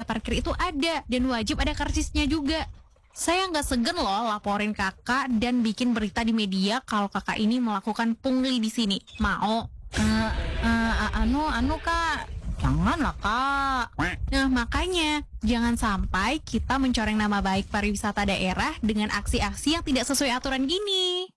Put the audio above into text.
parkir itu ada dan wajib ada karsisnya juga. Saya nggak segen loh laporin kakak dan bikin berita di media kalau kakak ini melakukan pungli di sini. Mau? Anu kak, janganlah kak. Nah makanya, jangan sampai kita mencoreng nama baik pariwisata daerah dengan aksi-aksi yang tidak sesuai aturan gini.